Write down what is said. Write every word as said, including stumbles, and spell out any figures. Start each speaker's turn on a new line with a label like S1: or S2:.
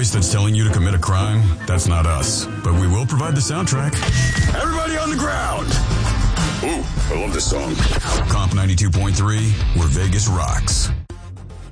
S1: voice that's telling you to commit a crime, that's not us. But we will provide the soundtrack. Everybody on the ground! Ooh, I love this song. Comp ninety-two point three, where Vegas rocks.